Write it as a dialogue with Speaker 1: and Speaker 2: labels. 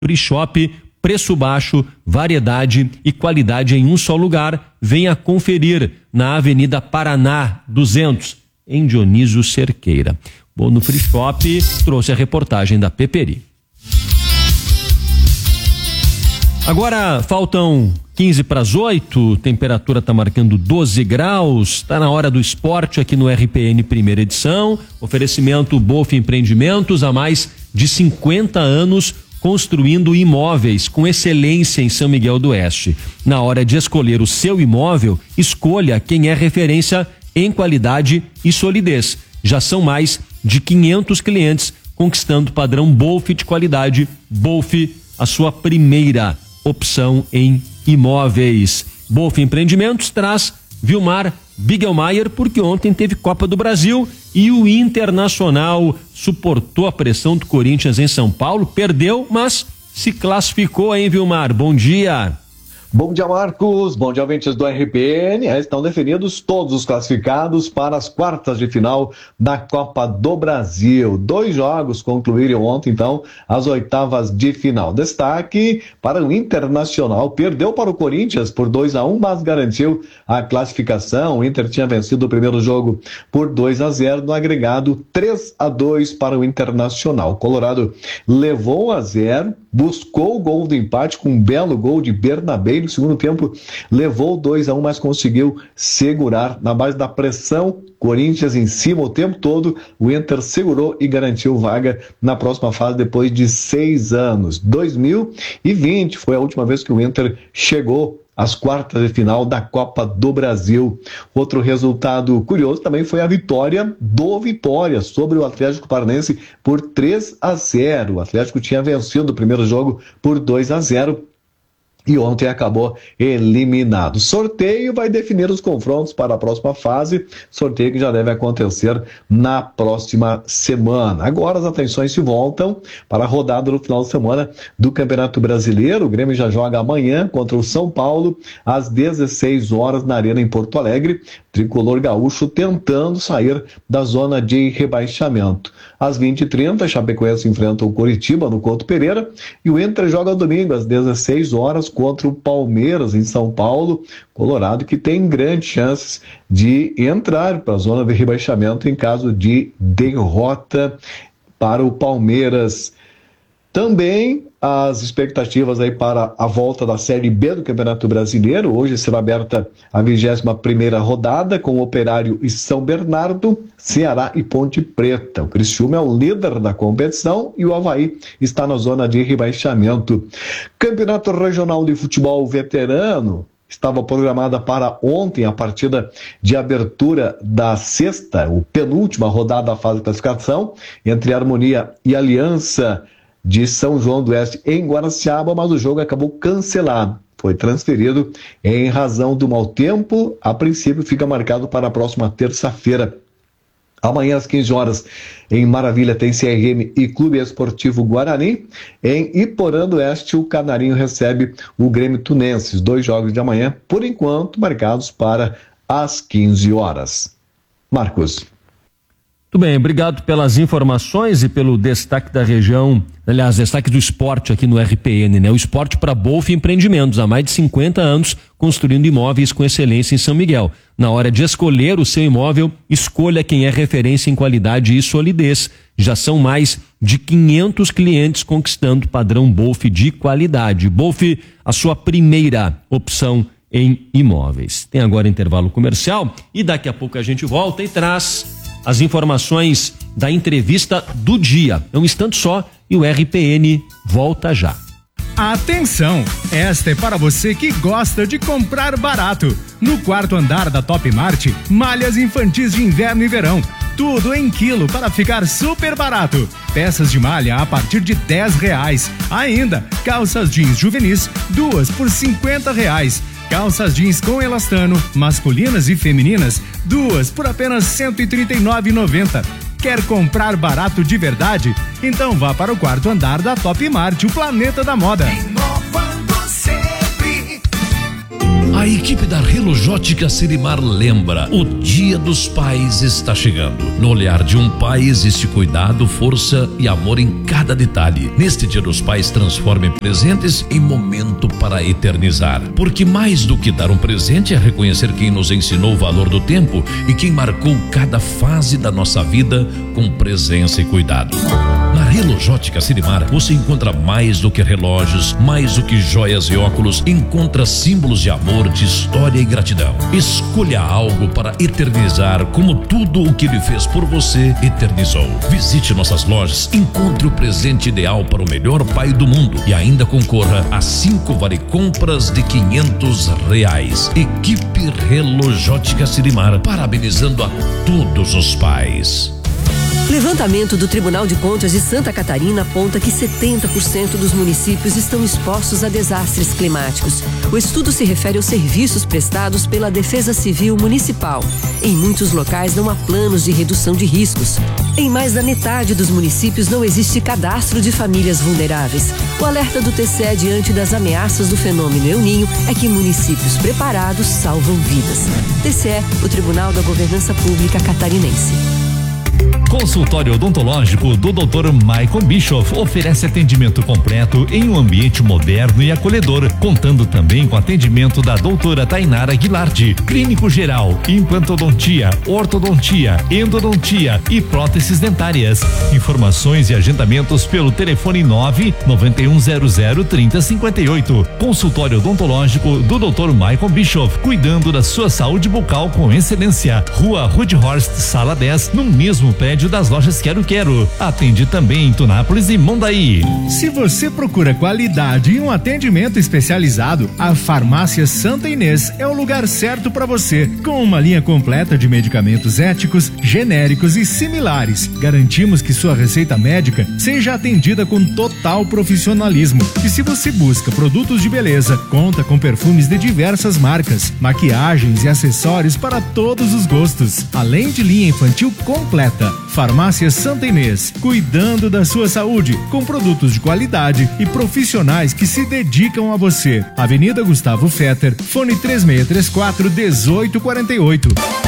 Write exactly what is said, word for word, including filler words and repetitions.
Speaker 1: Free Shop, preço baixo, variedade e qualidade em um só lugar. Venha conferir na Avenida Paraná duzentos, em Dionísio Cerqueira. Bom, no Free Shop trouxe a reportagem da Peperi. Agora faltam quinze para as oito, temperatura está marcando doze graus, está na hora do esporte aqui no R P N primeira edição. Oferecimento Bolf Empreendimentos, há mais de cinquenta anos construindo imóveis com excelência em São Miguel do Oeste. Na hora de escolher o seu imóvel, escolha quem é referência em qualidade e solidez. Já são mais de quinhentos clientes conquistando padrão Bolf de qualidade. Bolf, a sua primeira opção em imóveis. Bolf Empreendimentos traz Vilmar Bigelmaier, porque ontem teve Copa do Brasil e o Internacional suportou a pressão do Corinthians em São Paulo, perdeu, mas se classificou, hein, Vilmar? Bom dia.
Speaker 2: Bom dia, Marcos. Bom dia, ouvintes do R P N. Estão definidos todos os classificados para as quartas de final da Copa do Brasil. Dois jogos concluíram ontem, então, as oitavas de final. Destaque para o Internacional. Perdeu para o Corinthians por dois a um, mas garantiu a classificação. O Inter tinha vencido o primeiro jogo por dois a zero, no agregado três a dois para o Internacional. O Colorado levou um a zero, buscou o gol do empate com um belo gol de Bernabé. No segundo tempo levou dois a um, mas conseguiu segurar na base da pressão. Corinthians em cima o tempo todo, o Inter segurou e garantiu vaga na próxima fase depois de seis anos. dois mil e vinte foi a última vez que o Inter chegou às quartas de final da Copa do Brasil. Outro resultado curioso também foi a vitória do Vitória sobre o Atlético Paranaense por três a zero. O Atlético tinha vencido o primeiro jogo por dois a zero. E ontem acabou eliminado. Sorteio vai definir os confrontos para a próxima fase, sorteio que já deve acontecer na próxima semana. Agora as atenções se voltam para a rodada no final de semana do Campeonato Brasileiro. O Grêmio já joga amanhã contra o São Paulo, às dezesseis horas, na Arena em Porto Alegre. Tricolor gaúcho tentando sair da zona de rebaixamento. Às vinte e trinta, Chapecoense enfrenta o Coritiba no Couto Pereira, e o Inter joga domingo às dezesseis horas contra o Palmeiras em São Paulo. Colorado que tem grandes chances de entrar para a zona de rebaixamento em caso de derrota para o Palmeiras. Também as expectativas aí para a volta da Série B do Campeonato Brasileiro. Hoje será aberta a vigésima primeira rodada com o Operário e São Bernardo, Ceará e Ponte Preta. O Criciúma é o líder da competição e o Avaí está na zona de rebaixamento. Campeonato Regional de Futebol Veterano. Estava programada para ontem a partida de abertura da sexta, ou penúltima rodada da fase de classificação, entre Harmonia e Aliança de São João do Oeste em Guaraciaba, mas o jogo acabou cancelado. Foi transferido em razão do mau tempo. A princípio fica marcado para a próxima terça-feira. Amanhã às quinze horas, em Maravilha, tem C R M e Clube Esportivo Guarani. Em Iporã do Oeste, o Canarinho recebe o Grêmio Tunenses. Dois jogos de amanhã, por enquanto, marcados para as quinze horas. Marcos.
Speaker 1: Muito bem, obrigado pelas informações e pelo destaque da região, aliás, destaque do esporte aqui no R P N, né? O esporte para Bolf Empreendimentos, há mais de cinquenta anos, construindo imóveis com excelência em São Miguel. Na hora de escolher o seu imóvel, escolha quem é referência em qualidade e solidez. Já são mais de quinhentos clientes conquistando padrão Bolf de qualidade. Bolf, a sua primeira opção em imóveis. Tem agora intervalo comercial e daqui a pouco a gente volta e traz as informações da entrevista do dia. É um instante só e o R P N volta já.
Speaker 3: Atenção! Esta é para você que gosta de comprar barato. No quarto andar da Top Mart, malhas infantis de inverno e verão. Tudo em quilo para ficar super barato. Peças de malha a partir de dez reais. Ainda, calças jeans juvenis, duas por cinquenta reais. Calças jeans com elastano, masculinas e femininas, duas por apenas cento e trinta e nove reais e noventa centavos. Quer comprar barato de verdade? Então vá para o quarto andar da Top Mart, o planeta da moda.
Speaker 4: Inovando sempre. A equipe da Relojótica Sirimar lembra: o Dia dos Pais está chegando. No olhar de um pai existe cuidado, força e amor em cada detalhe. Neste Dia dos Pais, transforme presentes em momento para eternizar. Porque mais do que dar um presente é reconhecer quem nos ensinou o valor do tempo e quem marcou cada fase da nossa vida com presença e cuidado. Na Relojótica Sirimar você encontra mais do que relógios, mais do que joias e óculos, encontra símbolos de amor, de história e gratidão. Escolha algo para eternizar, como tudo o que ele fez por você eternizou. Visite nossas lojas, encontre o presente ideal para o melhor pai do mundo e ainda concorra a cinco vale compras de quinhentos reais. Equipe Relojótica Sirimar, parabenizando a todos os pais.
Speaker 5: Levantamento do Tribunal de Contas de Santa Catarina aponta que setenta por cento dos municípios estão expostos a desastres climáticos. O estudo se refere aos serviços prestados pela Defesa Civil Municipal. Em muitos locais não há planos de redução de riscos. Em mais da metade dos municípios não existe cadastro de famílias vulneráveis. O alerta do T C E diante das ameaças do fenômeno El Ninho é que municípios preparados salvam vidas. T C E, o Tribunal da Governança Pública Catarinense.
Speaker 6: Consultório odontológico do doutor Michael Bischoff oferece atendimento completo em um ambiente moderno e acolhedor, contando também com atendimento da doutora Tainara Guilherme, clínico geral, implantodontia, ortodontia, endodontia e próteses dentárias. Informações e agendamentos pelo telefone nove nove um zero zero trinta cinquenta e oito. Consultório odontológico do doutor Michael Bischoff, cuidando da sua saúde bucal com excelência. Rua Rudhorst, sala dez, no mesmo prédio das lojas Quero Quero. Atende também em Tunápolis e Mondaí.
Speaker 3: Se você procura qualidade e um atendimento especializado, a Farmácia Santa Inês é o lugar certo para você. Com uma linha completa de medicamentos éticos, genéricos e similares, garantimos que sua receita médica seja atendida com total profissionalismo. E se você busca produtos de beleza, conta com perfumes de diversas marcas, maquiagens e acessórios para todos os gostos, além de linha infantil completa. Farmácia Santa Inês, cuidando da sua saúde, com produtos de qualidade e profissionais que se dedicam a você. Avenida Gustavo Fetter, fone três seis três quatro, um oito quatro oito.